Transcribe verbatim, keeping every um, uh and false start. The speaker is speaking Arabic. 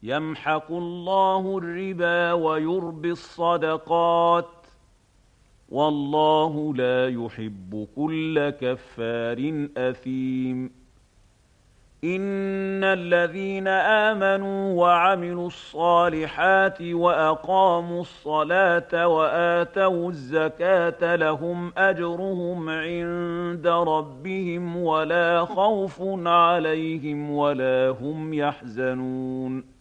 يمحق الله الربا ويربي الصدقات والله لا يحب كل كفار أثيم. إن الذين آمنوا وعملوا الصالحات وأقاموا الصلاة وآتوا الزكاة لهم أجرهم عند ربهم ولا خوف عليهم ولا هم يحزنون